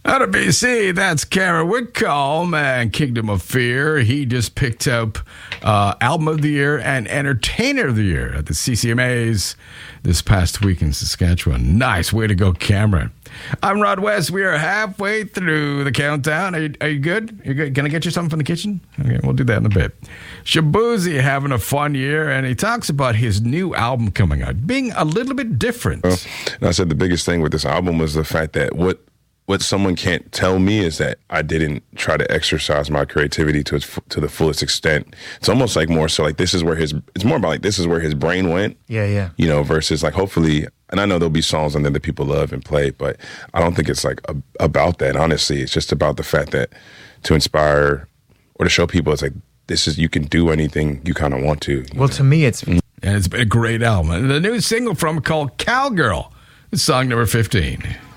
Out of BC, that's Kara Whitcomb and Kingdom of Fear. He just picked up Album of the Year and Entertainer of the Year at the CCMAs this past week in Saskatchewan. Nice way to go, Cameron. I'm Rod West. We are halfway through the countdown. Are you good? You're good? Can I get you something from the kitchen? Okay, we'll do that in a bit. Shabuzi having a fun year, and he talks about his new album coming out, being a little bit different. And I said the biggest thing with this album was the fact that what someone can't tell me is that I didn't try to exercise my creativity to the fullest extent. It's almost like more so like this is where it's more about like this is where his brain went. Yeah. You know, versus like hopefully, and I know there'll be songs on there that people love and play, but I don't think it's like about that. Honestly, it's just about the fact that to inspire or to show people it's like you can do anything you kind of want to. Well, to me, it's And it's been a great album. And the new single from it called Cowgirl. It's song number 15.